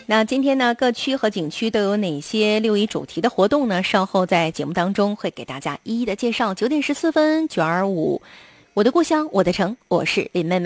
那今天呢，各区和景区都有哪些6·1主题的活动呢？稍后在节目当中会给大家一一的介绍。9点14分，925，我的故乡，我的城，我是林妹妹。